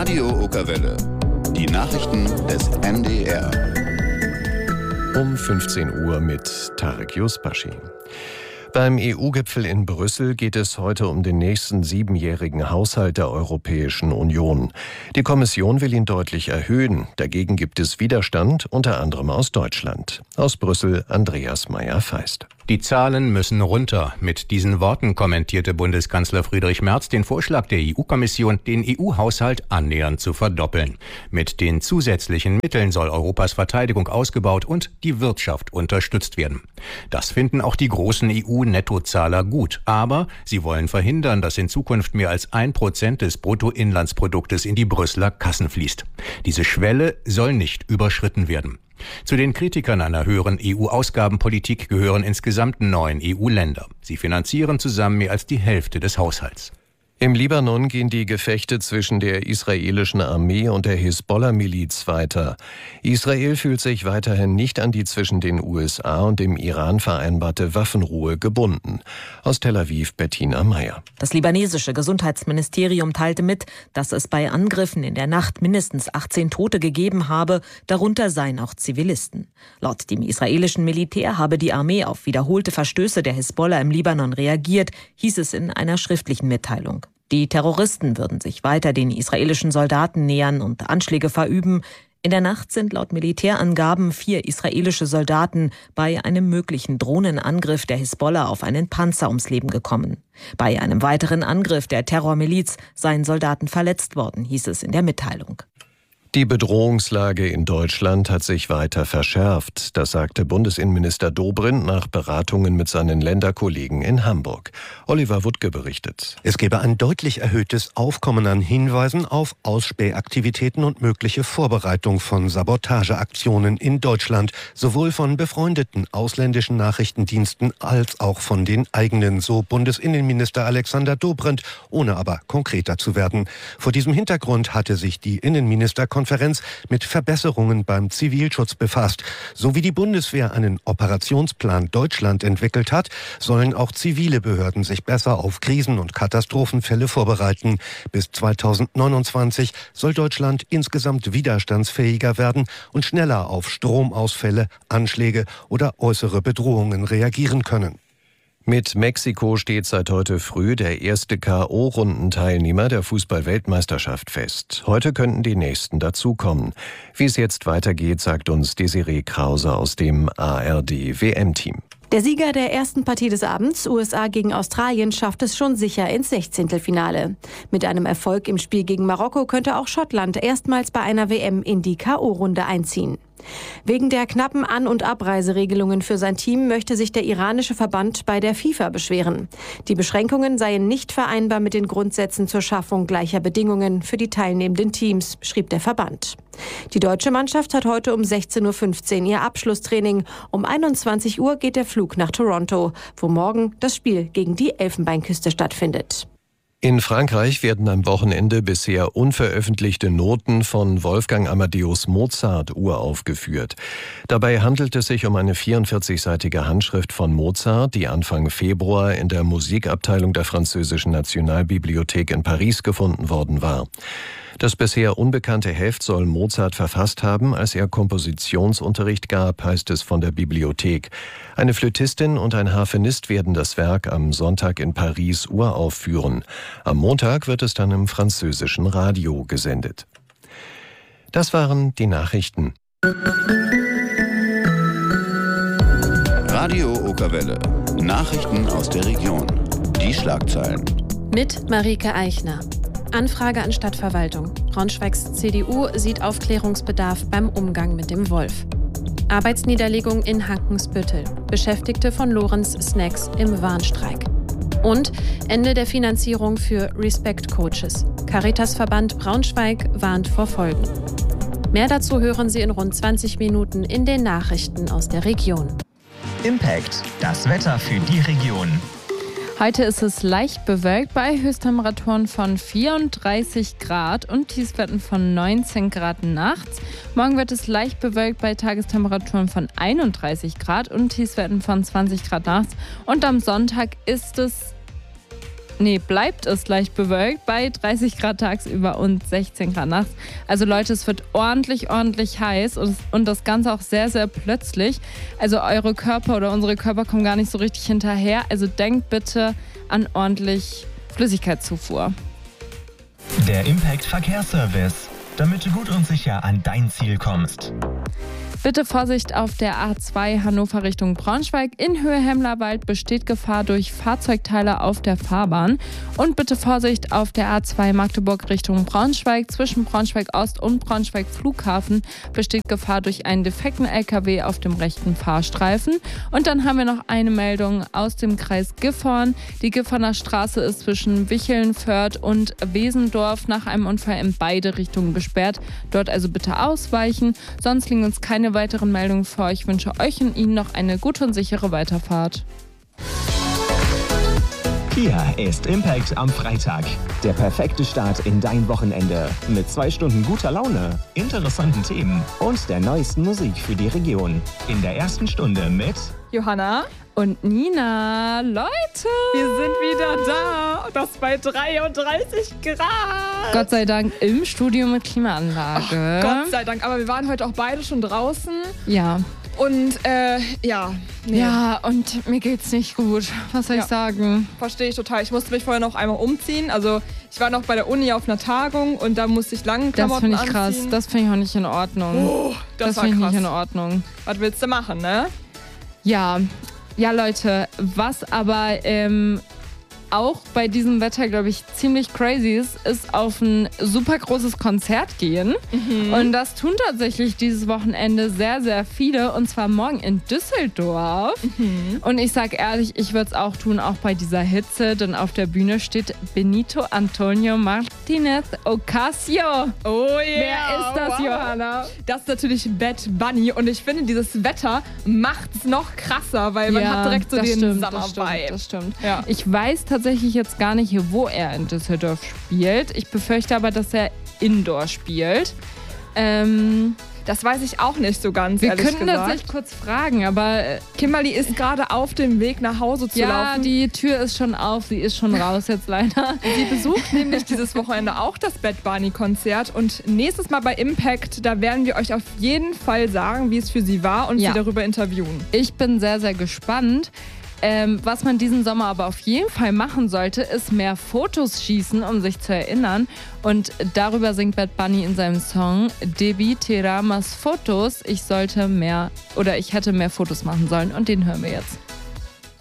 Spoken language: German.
Radio Okerwelle. Die Nachrichten des NDR. Um 15 Uhr mit Tarek Yusbashi. Beim EU-Gipfel in Brüssel geht es heute um den nächsten 7-jährigen Haushalt der Europäischen Union. Die Kommission will ihn deutlich erhöhen. Dagegen gibt es Widerstand, unter anderem aus Deutschland. Aus Brüssel Andreas Meyer-Feist. Die Zahlen müssen runter. Mit diesen Worten kommentierte Bundeskanzler Friedrich Merz den Vorschlag der EU-Kommission, den EU-Haushalt annähernd zu verdoppeln. Mit den zusätzlichen Mitteln soll Europas Verteidigung ausgebaut und die Wirtschaft unterstützt werden. Das finden auch die großen EU-Nettozahler gut. Aber sie wollen verhindern, dass in Zukunft mehr als 1% des Bruttoinlandsproduktes in die Brüsseler Kassen fließt. Diese Schwelle soll nicht überschritten werden. Zu den Kritikern einer höheren EU-Ausgabenpolitik gehören insgesamt 9 EU-Länder. Sie finanzieren zusammen mehr als die Hälfte des Haushalts. Im Libanon gehen die Gefechte zwischen der israelischen Armee und der Hisbollah-Miliz weiter. Israel fühlt sich weiterhin nicht an die zwischen den USA und dem Iran vereinbarte Waffenruhe gebunden. Aus Tel Aviv Bettina Meyer. Das libanesische Gesundheitsministerium teilte mit, dass es bei Angriffen in der Nacht mindestens 18 Tote gegeben habe, darunter seien auch Zivilisten. Laut dem israelischen Militär habe die Armee auf wiederholte Verstöße der Hisbollah im Libanon reagiert, hieß es in einer schriftlichen Mitteilung. Die Terroristen würden sich weiter den israelischen Soldaten nähern und Anschläge verüben. In der Nacht sind laut Militärangaben 4 israelische Soldaten bei einem möglichen Drohnenangriff der Hisbollah auf einen Panzer ums Leben gekommen. Bei einem weiteren Angriff der Terrormiliz seien Soldaten verletzt worden, hieß es in der Mitteilung. Die Bedrohungslage in Deutschland hat sich weiter verschärft. Das sagte Bundesinnenminister Dobrindt nach Beratungen mit seinen Länderkollegen in Hamburg. Oliver Wuttke berichtet. Es gebe ein deutlich erhöhtes Aufkommen an Hinweisen auf Ausspähaktivitäten und mögliche Vorbereitung von Sabotageaktionen in Deutschland, sowohl von befreundeten ausländischen Nachrichtendiensten als auch von den eigenen, so Bundesinnenminister Alexander Dobrindt, ohne aber konkreter zu werden. Vor diesem Hintergrund hatte sich die Innenministerkonferenz mit Verbesserungen beim Zivilschutz befasst. So wie die Bundeswehr einen Operationsplan Deutschland entwickelt hat, sollen auch zivile Behörden sich besser auf Krisen- und Katastrophenfälle vorbereiten. Bis 2029 soll Deutschland insgesamt widerstandsfähiger werden und schneller auf Stromausfälle, Anschläge oder äußere Bedrohungen reagieren können. Mit Mexiko steht seit heute früh der erste K.O.-Rundenteilnehmer der Fußball-Weltmeisterschaft fest. Heute könnten die nächsten dazukommen. Wie es jetzt weitergeht, sagt uns Desiree Krause aus dem ARD-WM-Team. Der Sieger der ersten Partie des Abends, USA gegen Australien, schafft es schon sicher ins Sechzehntelfinale. Mit einem Erfolg im Spiel gegen Marokko könnte auch Schottland erstmals bei einer WM in die K.O.-Runde einziehen. Wegen der knappen An- und Abreiseregelungen für sein Team möchte sich der iranische Verband bei der FIFA beschweren. Die Beschränkungen seien nicht vereinbar mit den Grundsätzen zur Schaffung gleicher Bedingungen für die teilnehmenden Teams, schrieb der Verband. Die deutsche Mannschaft hat heute um 16.15 Uhr ihr Abschlusstraining. Um 21 Uhr geht der Flug nach Toronto, wo morgen das Spiel gegen die Elfenbeinküste stattfindet. In Frankreich werden am Wochenende bisher unveröffentlichte Noten von Wolfgang Amadeus Mozart uraufgeführt. Dabei handelt es sich um eine 44-seitige Handschrift von Mozart, die Anfang Februar in der Musikabteilung der Französischen Nationalbibliothek in Paris gefunden worden war. Das bisher unbekannte Heft soll Mozart verfasst haben, als er Kompositionsunterricht gab, heißt es von der Bibliothek. Eine Flötistin und ein Harfenist werden das Werk am Sonntag in Paris uraufführen. Am Montag wird es dann im französischen Radio gesendet. Das waren die Nachrichten. Radio Okerwelle. Nachrichten aus der Region. Die Schlagzeilen. Mit Marike Eichner. Anfrage an Stadtverwaltung. Braunschweigs CDU sieht Aufklärungsbedarf beim Umgang mit dem Wolf. Arbeitsniederlegung in Hankensbüttel. Beschäftigte von Lorenz Snacks im Warnstreik. Und Ende der Finanzierung für Respect Coaches. Caritasverband Braunschweig warnt vor Folgen. Mehr dazu hören Sie in rund 20 Minuten in den Nachrichten aus der Region. Impact, das Wetter für die Region. Heute ist es leicht bewölkt bei Höchsttemperaturen von 34 Grad und Tiefstwerten von 19 Grad nachts. Morgen wird es leicht bewölkt bei Tagestemperaturen von 31 Grad und Tiefstwerten von 20 Grad nachts. Und am Sonntag ist es bleibt es leicht bewölkt bei 30 Grad tagsüber und 16 Grad nachts. Also Leute, es wird ordentlich heiß und das Ganze auch sehr, sehr plötzlich. Also eure Körper oder unsere Körper kommen gar nicht so richtig hinterher. Also denkt bitte an ordentlich Flüssigkeitszufuhr. Der Impact Verkehrsservice, damit du gut und sicher an dein Ziel kommst. Bitte Vorsicht auf der A2 Hannover Richtung Braunschweig. In Höhe Hemmlerwald besteht Gefahr durch Fahrzeugteile auf der Fahrbahn. Und bitte Vorsicht auf der A2 Magdeburg Richtung Braunschweig. Zwischen Braunschweig Ost und Braunschweig Flughafen besteht Gefahr durch einen defekten LKW auf dem rechten Fahrstreifen. Und dann haben wir noch eine Meldung aus dem Kreis Gifhorn. Die Gifhorner Straße ist zwischen Wicheln, Föhrd und Wesendorf nach einem Unfall in beide Richtungen gesperrt. Dort also bitte ausweichen. Sonst liegen uns keine weiteren Meldungen vor. Ich wünsche euch und Ihnen noch eine gute und sichere Weiterfahrt. Hier ist Impact am Freitag. Der perfekte Start in dein Wochenende. Mit 2 Stunden guter Laune, interessanten Themen und der neuesten Musik für die Region. In der ersten Stunde mit Johanna und Nina. Leute, wir sind wieder da. Das bei 33 Grad. Gott sei Dank im Studio mit Klimaanlage. Gott sei Dank. Aber wir waren heute auch beide schon draußen. Ja. Und Ja, und mir geht's nicht gut. Was soll ich sagen? Verstehe ich total. Ich musste mich vorher noch einmal umziehen. Also ich war noch bei der Uni auf einer Tagung und da musste ich lange Klamotten anziehen. Das finde ich krass. Das finde ich auch nicht in Ordnung. Oh, das war finde ich krass. nicht in Ordnung. Was willst du machen, ne? Ja, Leute, was aber auch bei diesem Wetter, glaube ich, ziemlich crazy ist auf ein super großes Konzert gehen. Und das tun tatsächlich dieses Wochenende sehr, sehr viele. Und zwar morgen in Düsseldorf. Und ich sag ehrlich, ich würde es auch tun, auch bei dieser Hitze. Denn auf der Bühne steht Benito Antonio Martinez Ocasio. Oh yeah. Wer ist das, Johanna? Das ist natürlich Bad Bunny. Und ich finde, dieses Wetter macht es noch krasser, weil man hat direkt so den Summer-Vibe. Das stimmt. Ja. Ich weiß tatsächlich jetzt gar nicht, wo er in Düsseldorf spielt. Ich befürchte aber, dass er Indoor spielt. Das weiß ich auch nicht so ganz, Wir ehrlich könnten gesagt. tatsächlich kurz fragen, aber Kimberly ist gerade auf dem Weg nach Hause zu laufen. ja, die Tür ist schon auf, sie ist schon raus jetzt leider. Sie besucht nämlich dieses Wochenende auch das Bad Bunny-Konzert und nächstes Mal bei Impact, da werden wir euch auf jeden Fall sagen, wie es für sie war und sie darüber interviewen. Ich bin sehr, sehr gespannt. Was man diesen Sommer aber auf jeden Fall machen sollte, ist mehr Fotos schießen, um sich zu erinnern. Und darüber singt Bad Bunny in seinem Song Debi Teramas Fotos. Ich hätte mehr Fotos machen sollen und den hören wir jetzt.